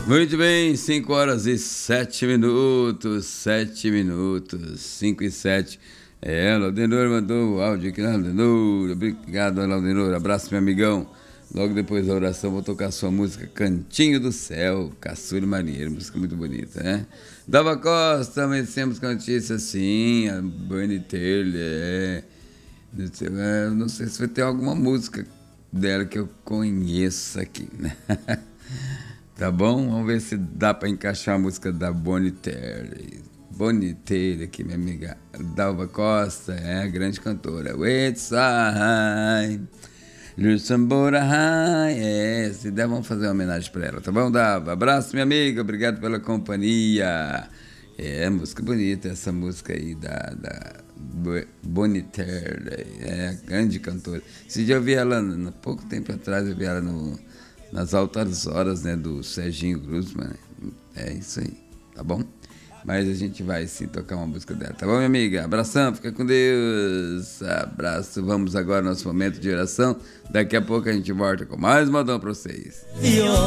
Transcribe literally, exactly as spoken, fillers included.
Muito bem, cinco horas e sete minutos, sete minutos, cinco e sete. É, Laudenor mandou o áudio aqui, Laudenor, obrigado, Laudenor, abraço, meu amigão. Logo depois da oração vou tocar sua música Cantinho do Céu, Caçula Marinheiro, música muito bonita, né? Dalva Costa, amanhecemos com a notícia assim, a Bunny Taylor, é, é, não sei se vai ter alguma música dela que eu conheça aqui, né? Tá bom? Vamos ver se dá pra encaixar a música da Bonnie Taylor. Bonnie Taylor aqui, minha amiga Dalva Costa, é a grande cantora. It's high, Luxemburgo high. É, se der, vamos fazer uma homenagem pra ela, tá bom, Dalva? Abraço, minha amiga, obrigado pela companhia. É, música bonita, essa música aí da, da Bonnie Taylor, é a grande cantora. Esse dia eu vi ela, há pouco tempo atrás, eu vi ela no... nas altas horas, né, do Serginho Gruzman. É isso aí, tá bom? Mas a gente vai sim tocar uma música dela, tá bom, minha amiga? Abração, fica com Deus. Abraço, vamos agora ao nosso momento de oração. Daqui a pouco a gente volta com mais modão pra vocês.